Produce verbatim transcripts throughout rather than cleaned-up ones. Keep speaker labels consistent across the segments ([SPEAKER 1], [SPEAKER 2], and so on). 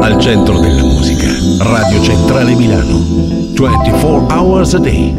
[SPEAKER 1] Al centro della musica, Radio Centrale Milano, ventiquattro hours a day.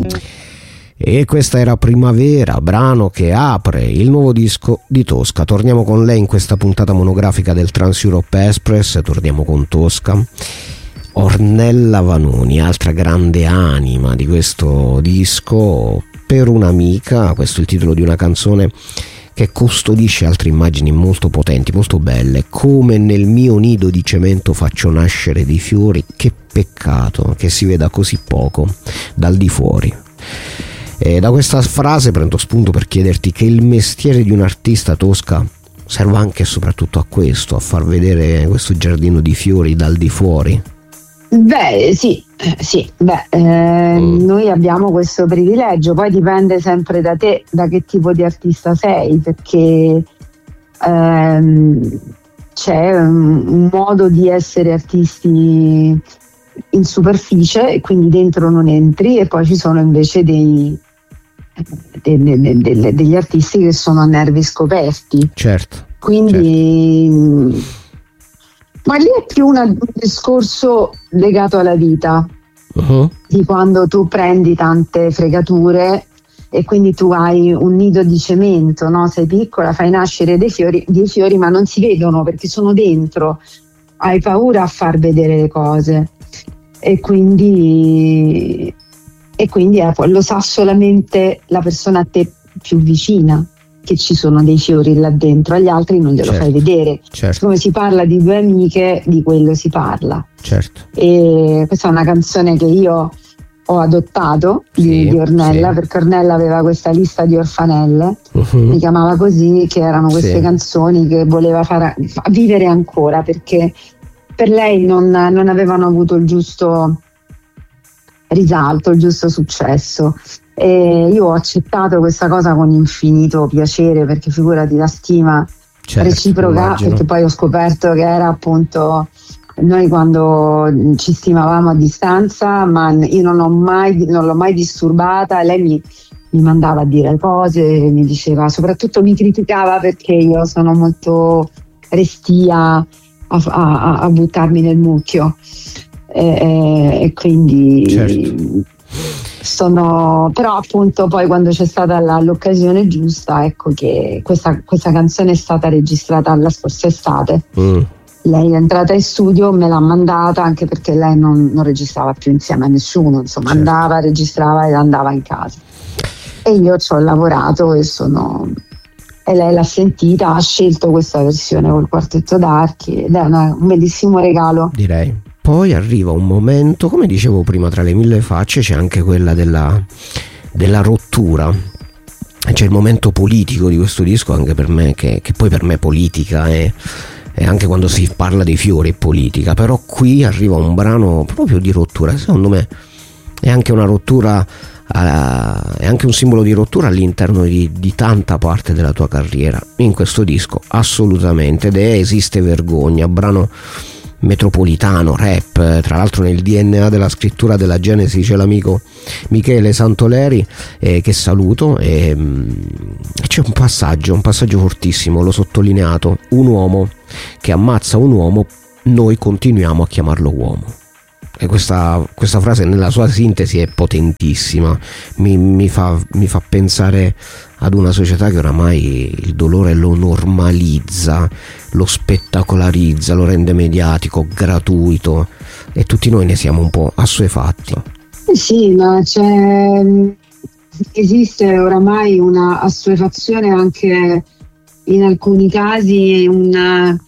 [SPEAKER 2] E questa era Primavera, brano che apre il nuovo disco di Tosca. Torniamo con lei in questa puntata monografica del Trans Europe Express, torniamo con Tosca. Ornella Vanoni, altra grande anima di questo disco, Per un'amica, questo è il titolo di una canzone che custodisce altre immagini molto potenti, molto belle, come nel mio nido di cemento faccio nascere dei fiori, che peccato che si veda così poco dal di fuori. E da questa frase prendo spunto per chiederti che il mestiere di un artista, Tosca, serve anche e soprattutto a questo, a far vedere questo giardino di fiori dal di fuori.
[SPEAKER 3] Beh sì, sì, beh, eh, mm. noi abbiamo questo privilegio, poi dipende sempre da te, da che tipo di artista sei, perché ehm, c'è un, un modo di essere artisti in superficie e quindi dentro non entri, e poi ci sono invece dei, de, de, de, de, degli artisti che sono a nervi scoperti.
[SPEAKER 2] Certo.
[SPEAKER 3] Quindi... Certo. Ma lì è più una, un discorso legato alla vita, uh-huh. di quando tu prendi tante fregature e quindi tu hai un nido di cemento, no? Sei piccola, fai nascere dei fiori, dei fiori ma non si vedono perché sono dentro, hai paura a far vedere le cose e quindi, e quindi eh, lo sa solamente la persona a te più vicina, che ci sono dei fiori là dentro, agli altri non glielo certo, fai vedere.
[SPEAKER 2] Certo.
[SPEAKER 3] Come si parla di due amiche, di quello si parla.
[SPEAKER 2] Certo.
[SPEAKER 3] E questa è una canzone che io ho adottato di, sì, di Ornella, sì. perché Ornella aveva questa lista di orfanelle, uh-huh. mi chiamava così, che erano queste sì. canzoni che voleva far vivere ancora, perché per lei non, non avevano avuto il giusto risalto, il giusto successo. E io ho accettato questa cosa con infinito piacere, perché figurati, la stima certo, reciproca, immagino. Perché poi ho scoperto che era appunto noi quando ci stimavamo a distanza, ma io non, ho mai, non l'ho mai disturbata, lei mi, mi mandava a dire cose, mi diceva, soprattutto mi criticava perché io sono molto restia a, a, a buttarmi nel mucchio e, e quindi certo. Sono, però appunto poi quando c'è stata la, l'occasione giusta, ecco che questa, questa canzone è stata registrata la scorsa estate. Mm. Lei è entrata in studio, me l'ha mandata, anche perché lei non, non registrava più insieme a nessuno, insomma certo. andava, registrava e andava in casa. E io ci ho lavorato e sono e lei l'ha sentita, ha scelto questa versione col quartetto d'archi ed è una, un bellissimo regalo.
[SPEAKER 2] Direi. Poi arriva un momento, come dicevo prima, tra le mille facce c'è anche quella della, della rottura. C'è il momento politico di questo disco, anche per me, che, che poi per me politica è, è anche quando si parla dei fiori è politica, però qui arriva un brano proprio di rottura, secondo me è anche una rottura, uh, è anche un simbolo di rottura all'interno di, di tanta parte della tua carriera, in questo disco assolutamente, ed è Esiste vergogna, brano metropolitano, rap, tra l'altro nel D N A della scrittura della Genesi c'è l'amico Michele Santoleri, eh, che saluto, e mh, c'è un passaggio, un passaggio fortissimo, l'ho sottolineato: un uomo che ammazza un uomo, noi continuiamo a chiamarlo uomo. E questa, questa frase nella sua sintesi è potentissima, mi, mi, fa, mi fa pensare ad una società che oramai il dolore lo normalizza, lo spettacolarizza, lo rende mediatico, gratuito, e tutti noi ne siamo un po' assuefatti.
[SPEAKER 3] Sì, ma c'è, esiste oramai una assuefazione anche in alcuni casi, una...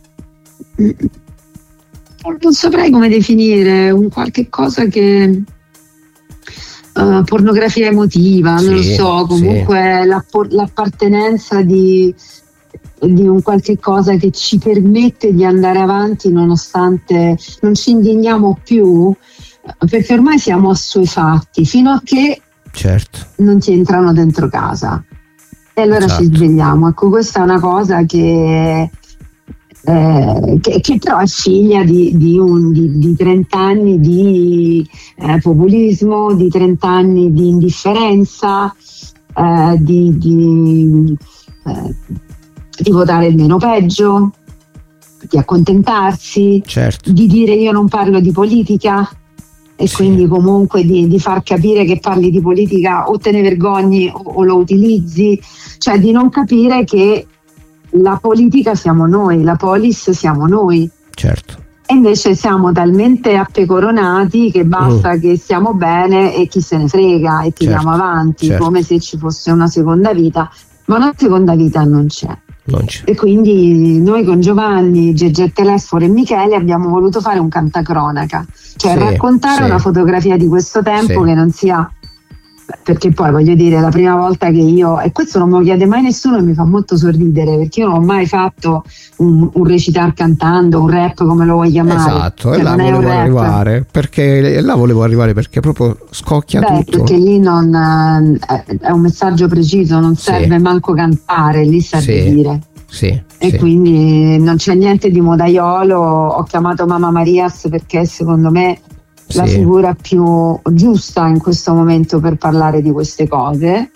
[SPEAKER 3] non saprei come definire, un qualche cosa che uh, pornografia emotiva, sì, non lo so, comunque sì. l'app- l'appartenenza di, di un qualche cosa che ci permette di andare avanti nonostante non ci indigniamo più, perché ormai siamo assuefatti fino a che
[SPEAKER 2] certo.
[SPEAKER 3] non ti entrano dentro casa e allora esatto. ci svegliamo. Ecco, questa è una cosa che Eh, che, che però è figlia di, di, un, di, di trenta anni di eh, populismo, di trenta anni di indifferenza, eh, di, di, eh, di votare il meno peggio, di accontentarsi,
[SPEAKER 2] certo.
[SPEAKER 3] di dire io non parlo di politica e sì. quindi comunque di, di far capire che parli di politica o te ne vergogni o, o lo utilizzi, cioè di non capire che la politica siamo noi, la polis siamo noi.
[SPEAKER 2] Certo.
[SPEAKER 3] E invece siamo talmente appecoronati che basta mm. che stiamo bene e chi se ne frega e tiriamo certo. avanti, certo. come se ci fosse una seconda vita, ma una seconda vita non c'è.
[SPEAKER 2] Non c'è.
[SPEAKER 3] E quindi noi con Giovanni, Gegè Telesforo e Michele abbiamo voluto fare un cantacronaca, cioè
[SPEAKER 2] sì,
[SPEAKER 3] raccontare
[SPEAKER 2] sì.
[SPEAKER 3] una fotografia di questo tempo
[SPEAKER 2] sì.
[SPEAKER 3] che non sia, perché poi voglio dire, la prima volta che io, e questo non me lo chiede mai nessuno e mi fa molto sorridere, perché io non ho mai fatto un, un recitar cantando, un rap come lo vuoi chiamare.
[SPEAKER 2] Esatto,
[SPEAKER 3] cioè,
[SPEAKER 2] e là volevo arrivare perché là volevo arrivare perché proprio scocchia
[SPEAKER 3] Beh,
[SPEAKER 2] tutto.
[SPEAKER 3] Perché lì non eh, è un messaggio preciso, non serve sì. manco cantare, lì serve
[SPEAKER 2] sì.
[SPEAKER 3] dire.
[SPEAKER 2] Sì,
[SPEAKER 3] e
[SPEAKER 2] sì.
[SPEAKER 3] quindi non c'è niente di modaiolo. Ho chiamato Mamma Marias perché secondo me sì. la figura più giusta in questo momento per parlare di queste cose,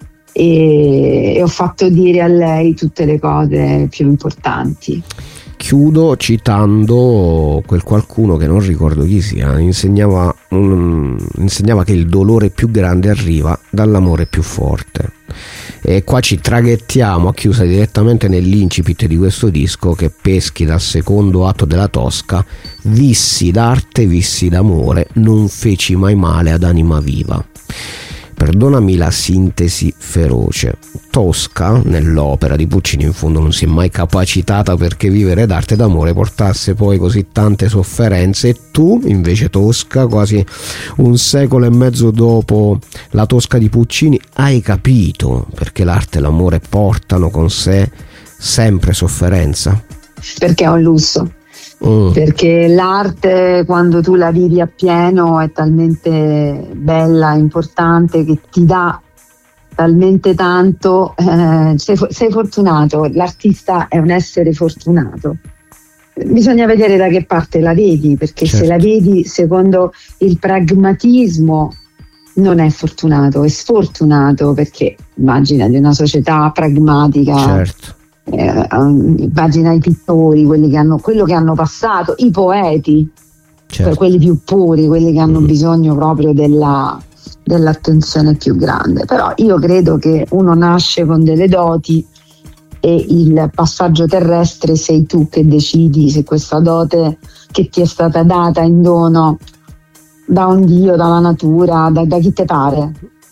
[SPEAKER 3] e, e ho fatto dire a lei tutte le cose più importanti.
[SPEAKER 2] Chiudo citando quel qualcuno che non ricordo chi sia, insegnava, un, insegnava che il dolore più grande arriva dall'amore più forte. E qua ci traghettiamo a chiusa direttamente nell'incipit di questo disco che peschi dal secondo atto della Tosca: vissi d'arte, vissi d'amore, non feci mai male ad anima viva. Perdonami la sintesi feroce. Tosca, nell'opera di Puccini, in fondo non si è mai capacitata perché vivere d'arte e d'amore portasse poi così tante sofferenze, e tu invece, Tosca, quasi un secolo e mezzo dopo la Tosca di Puccini, hai capito perché l'arte e l'amore portano con sé sempre sofferenza?
[SPEAKER 3] Perché è un lusso. Mm. Perché l'arte, quando tu la vivi appieno, è talmente bella, importante, che ti dà talmente tanto, eh, sei, sei fortunato, l'artista è un essere fortunato. Bisogna vedere da che parte la vedi, perché certo. se la vedi secondo il pragmatismo non è fortunato, è sfortunato, perché immagina di una società pragmatica.
[SPEAKER 2] Certo.
[SPEAKER 3] Eh, immagina i pittori, quelli che hanno, quello che hanno passato, i poeti, certo. quelli più puri, quelli che hanno mm. bisogno proprio della, dell'attenzione più grande. Però io credo che uno nasce con delle doti e il passaggio terrestre sei tu che decidi se questa dote che ti è stata data in dono da un dio, dalla natura, da, da chi te pare,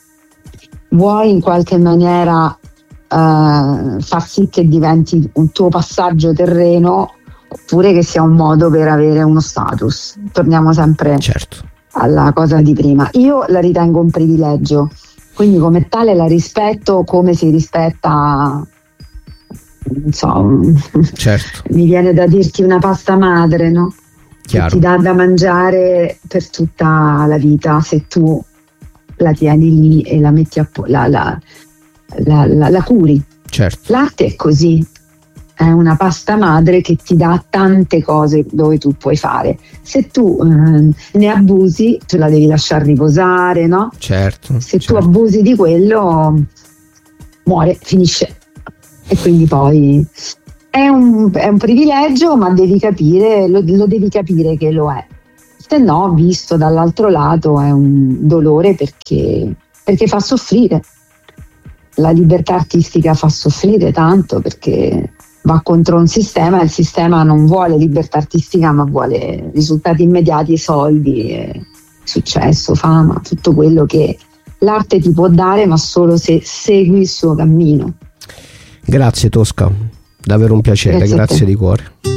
[SPEAKER 3] vuoi in qualche maniera Uh, far sì che diventi un tuo passaggio terreno, oppure che sia un modo per avere uno status. Torniamo sempre
[SPEAKER 2] certo.
[SPEAKER 3] alla cosa di prima. Io la ritengo un privilegio, quindi come tale la rispetto, come si rispetta, non so,
[SPEAKER 2] certo.
[SPEAKER 3] mi viene da dirti una pasta madre, no? Che ti dà da mangiare per tutta la vita, se tu la tieni lì e la metti a po- la, la La, la, la curi.
[SPEAKER 2] Certo.
[SPEAKER 3] L'arte è così, è una pasta madre che ti dà tante cose dove tu puoi fare. Se tu eh, ne abusi, tu la devi lasciare riposare, no?
[SPEAKER 2] Certo.
[SPEAKER 3] Se
[SPEAKER 2] certo.
[SPEAKER 3] tu abusi di quello, muore, finisce. E quindi poi è un, è un privilegio, ma devi capire, lo, lo devi capire che lo è. Se no, visto dall'altro lato, è un dolore perché, perché fa soffrire. La libertà artistica fa soffrire tanto perché va contro un sistema, e il sistema non vuole libertà artistica ma vuole risultati immediati, soldi, successo, fama, tutto quello che l'arte ti può dare, ma solo se segui il suo cammino.
[SPEAKER 2] Grazie Tosca, davvero un piacere, grazie, grazie di cuore.